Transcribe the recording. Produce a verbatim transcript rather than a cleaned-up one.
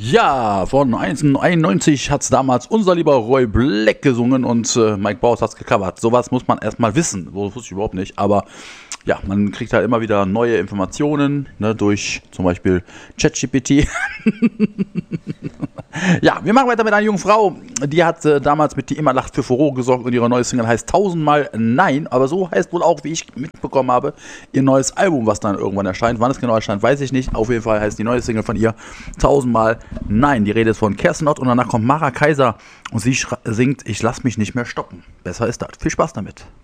Ja, von neunzehnhunderteinundneunzig hat es damals unser lieber Roy Black gesungen und äh, Mike Baus hat es gecovert. Sowas muss man erstmal wissen, so wusste ich überhaupt nicht, aber ja, man kriegt halt immer wieder neue Informationen, ne, durch zum Beispiel ChatGPT. Ja, wir machen weiter mit einer jungen Frau, die hat äh, damals mit Die immer lacht für Furore gesorgt und ihre neue Single heißt Tausendmal Nein, aber so heißt wohl auch, wie ich mitbekommen habe, ihr neues Album, was dann irgendwann erscheint. Wann es genau erscheint, weiß ich nicht. Auf jeden Fall heißt die neue Single von ihr Tausendmal Nein. Die Rede ist von Kerstin Ott und danach kommt Mara Kaiser und sie singt Ich lass mich nicht mehr stoppen. Besser ist das. Viel Spaß damit.